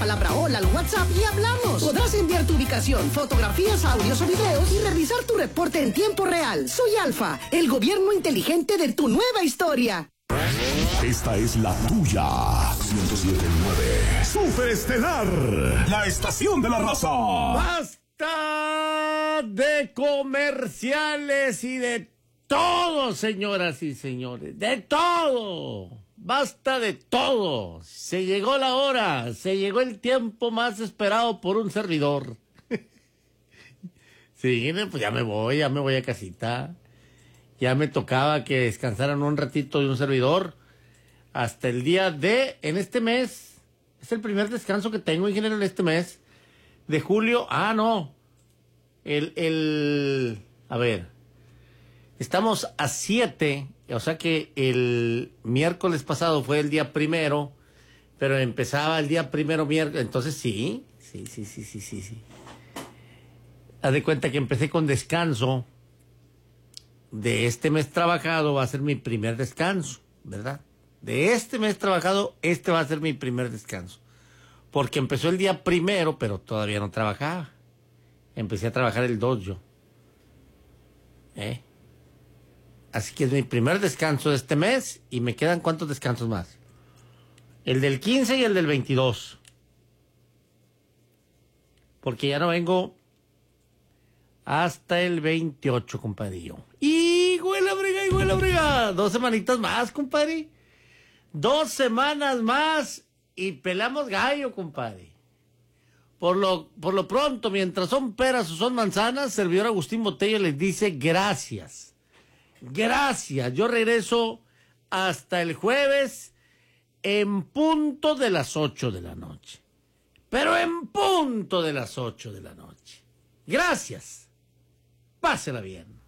palabra hola al WhatsApp y hablamos. Podrás enviar tu ubicación, fotografías, audios o videos y revisar tu reporte en tiempo real. Soy Alfa, el gobierno inteligente de tu nueva historia. Esta es la tuya. 107.9 Superestelar, la estación de la raza. ¡Basta de comerciales y de todo, señoras y señores! ¡De todo! ¡Basta de todo! Se llegó la hora, se llegó el tiempo más esperado por un servidor. Sí, pues ya me voy a casita. Ya me tocaba que descansaran un ratito de un servidor. Hasta el día en este mes, es el primer descanso que tengo, ingeniero, en este mes de julio. No. A ver, estamos a 7, o sea que el miércoles pasado fue el día primero, pero empezaba el día primero miércoles, entonces sí. Haz de cuenta que empecé con descanso. De este mes trabajado va a ser mi primer descanso, ¿verdad? De este mes trabajado, este va a ser mi primer descanso. Porque empezó el día primero, pero todavía no trabajaba. Empecé a trabajar el 2 yo. Así que es mi primer descanso de este mes y me quedan ¿cuántos descansos más? El del 15 y el del 22. Porque ya no vengo hasta el 28, compadrillo. ¡Y huela brega! 2 semanitas más, compadre. 2 semanas más y pelamos gallo, compadre. Por lo pronto, mientras son peras o son manzanas, servidor Agustín Botello les dice gracias. Gracias. Yo regreso hasta el jueves en punto de las 8 de la noche. Pero en punto de las 8 de la noche. Gracias. Pásela bien.